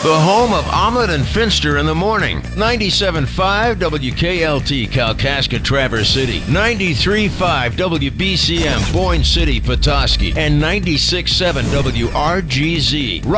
The home of Omelet and Finster in the morning. 97.5 WKLT Kalkaska Traverse City. 93.5 WBCM Boyne City Petoskey. And 96.7 WRGZ.